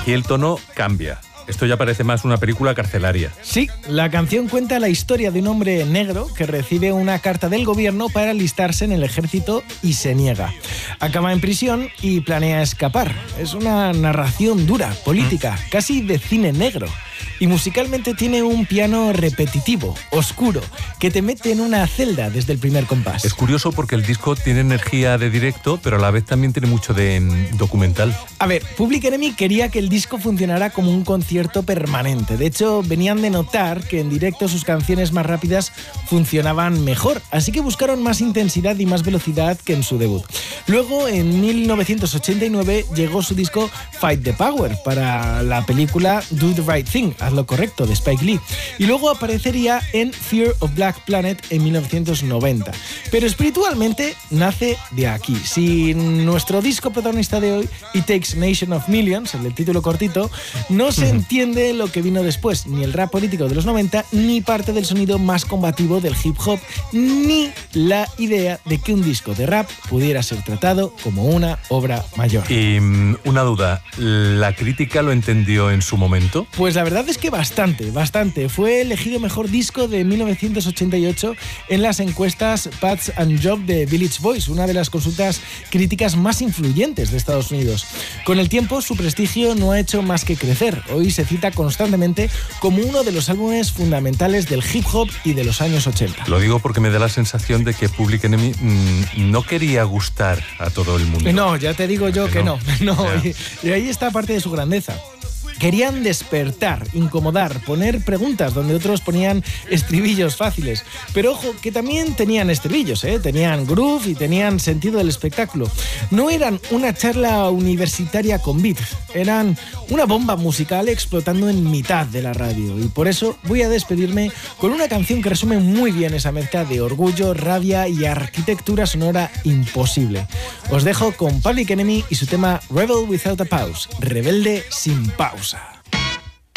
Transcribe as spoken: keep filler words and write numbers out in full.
Aquí el tono cambia. Esto ya parece más una película carcelaria. Sí, la canción cuenta la historia de un hombre negro que recibe una carta del gobierno para alistarse en el ejército y se niega. Acaba en prisión y planea escapar. Es una narración dura, política, casi de cine negro. Y musicalmente tiene un piano repetitivo, oscuro, que te mete en una celda desde el primer compás. Es curioso porque el disco tiene energía de directo, pero a la vez también tiene mucho de mm, documental. A ver, Public Enemy quería que el disco funcionara como un concierto permanente. De hecho, venían de notar que en directo sus canciones más rápidas funcionaban mejor, así que buscaron más intensidad y más velocidad que en su debut. Luego, en mil novecientos ochenta y nueve, llegó su disco Fight the Power para la película Do the Right Thing, Haz lo correcto, de Spike Lee. Y luego aparecería en Fear of Black Planet en mil novecientos noventa. Pero espiritualmente nace de aquí. Si nuestro disco protagonista de hoy, It Takes Nation of Millions, el del título cortito, no se entiende lo que vino después, ni el rap político de los noventa, ni parte del sonido más combativo del hip hop, ni la idea de que un disco de rap pudiera ser tratado como una obra mayor. Y um, una duda, ¿la crítica lo entendió en su momento? Pues la verdad es que bastante, bastante. Fue elegido mejor disco de mil novecientos ochenta y ocho en las encuestas Pats and Job de Village Voice, una de las consultas críticas más influyentes de Estados Unidos. Con el tiempo, su prestigio no ha hecho más que crecer. Hoy se cita constantemente como uno de los álbumes fundamentales del hip hop y de los años ochenta. Lo digo porque me da la sensación de que Public Enemy mmm, no quería gustar a todo el mundo. No, ya te digo yo que, que no. no. no. Y, y ahí está parte de su grandeza. Querían despertar, incomodar, poner preguntas donde otros ponían estribillos fáciles. Pero ojo, que también tenían estribillos, ¿eh? Tenían groove y tenían sentido del espectáculo. No eran una charla universitaria con beats, eran una bomba musical explotando en mitad de la radio. Y por eso voy a despedirme con una canción que resume muy bien esa mezcla de orgullo, rabia y arquitectura sonora imposible. Os dejo con Public Enemy y su tema Rebel Without a Pause, rebelde sin pausa.